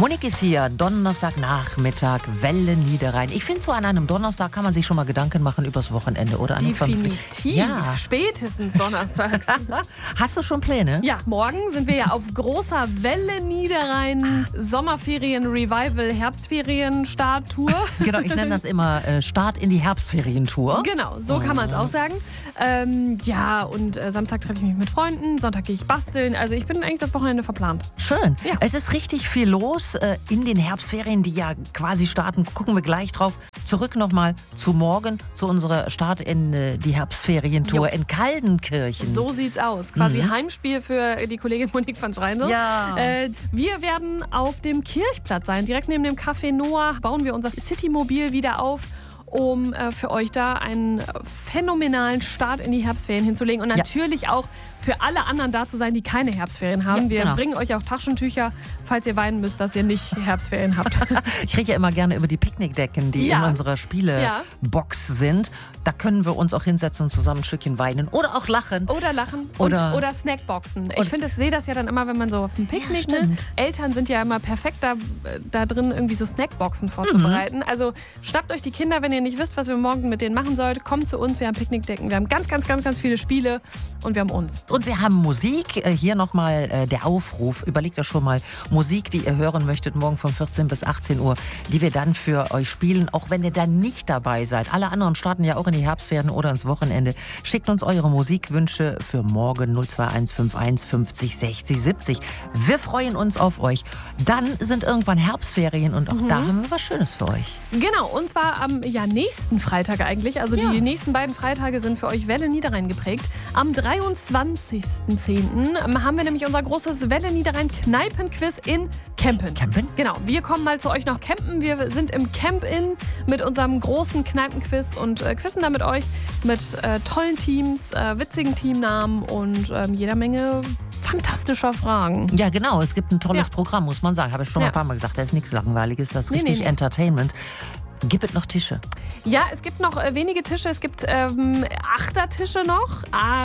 Monique ist hier, Donnerstagnachmittag, Welle Niederrhein. Ich finde, so an einem Donnerstag kann man sich schon mal Gedanken machen übers Wochenende, oder? Definitiv, ja. Spätestens donnerstags. Hast du schon Pläne? Ja, morgen sind wir ja auf großer Welle Niederrhein, Sommerferien-Revival, Herbstferien-Start-Tour. Genau, ich nenne das immer Start in die Herbstferientour. Genau, so kann man es auch sagen. Samstag treffe ich mich mit Freunden, Sonntag gehe ich basteln. Also ich bin eigentlich das Wochenende verplant. Schön. Ja. Es ist richtig viel los in den Herbstferien, die ja quasi starten. Gucken wir gleich drauf. Zurück nochmal zu morgen, zu unserer Start in die Herbstferientour in Kaldenkirchen. So sieht's aus. Quasi Heimspiel für die Kollegin Monique van Schreindl. Ja. Wir werden auf dem Kirchplatz sein. Direkt neben dem Café Noah bauen wir unser Citymobil wieder auf, um für euch da einen phänomenalen Start in die Herbstferien hinzulegen. Und natürlich auch für alle anderen da zu sein, die keine Herbstferien haben. Wir bringen euch auch Taschentücher, falls ihr weinen müsst, dass ihr nicht Herbstferien habt. Ich rede ja immer gerne über die Picknickdecken, die in unserer Spielebox sind. Da können wir uns auch hinsetzen und zusammen ein Stückchen weinen oder auch lachen. Oder Snackboxen. Ich sehe das ja dann immer, wenn man so auf dem Picknick, Eltern sind ja immer perfekt da drin, irgendwie so Snackboxen vorzubereiten. Also schnappt euch die Kinder, wenn ihr nicht wisst, was wir morgen mit denen machen sollt. Kommt zu uns, wir haben Picknickdecken, wir haben ganz, ganz, ganz, ganz viele Spiele und wir haben uns. Und wir haben Musik. Hier nochmal der Aufruf. Überlegt euch schon mal Musik, die ihr hören möchtet, morgen von 14 bis 18 Uhr, die wir dann für euch spielen, auch wenn ihr dann nicht dabei seid. Alle anderen starten ja auch in die Herbstferien oder ins Wochenende. Schickt uns eure Musikwünsche für morgen 02151 50 60 70. Wir freuen uns auf euch. Dann sind irgendwann Herbstferien und auch da haben wir was Schönes für euch. Genau, und zwar am nächsten Freitag eigentlich. Also die nächsten beiden Freitage sind für euch Welle Niederrhein geprägt. Am 23.10. haben wir nämlich unser großes Welle Niederrhein Kneipenquiz in Kempen. Genau, wir kommen mal zu euch nach Kempen. Wir sind im Camp-In mit unserem großen Kneipenquiz und quizzen da mit euch mit tollen Teams, witzigen Teamnamen und jeder Menge fantastischer Fragen. Ja, genau. Es gibt ein tolles Programm, muss man sagen. Habe ich schon mal ein paar Mal gesagt. Da ist nichts Langweiliges. Das ist richtig Entertainment. Gibt es noch Tische? Ja, es gibt noch wenige Tische. Es gibt Achtertische noch.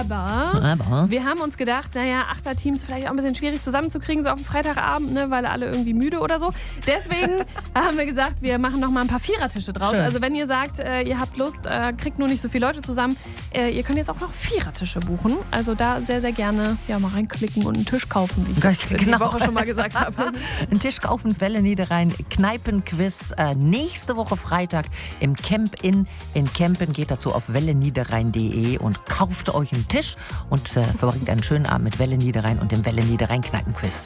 Aber wir haben uns gedacht, Achterteams vielleicht auch ein bisschen schwierig zusammenzukriegen, so auf dem Freitagabend, ne, weil alle irgendwie müde oder so. Deswegen haben wir gesagt, wir machen noch mal ein paar Vierertische draus. Schön. Also wenn ihr sagt, ihr habt Lust, kriegt nur nicht so viele Leute zusammen, ihr könnt jetzt auch noch Vierertische buchen. Also da sehr, sehr gerne mal reinklicken und einen Tisch kaufen, wie ich das die Woche schon mal gesagt habe. Einen Tisch kaufen, Welle Niederrhein, Kneipenquiz. Nächste Woche Freitag im Camp-In in Kempen. Geht dazu auf welleniederrhein.de und kauft euch einen Tisch und verbringt einen schönen Abend mit Welle Niederrhein und dem Welle Niederrhein Kneipenquiz.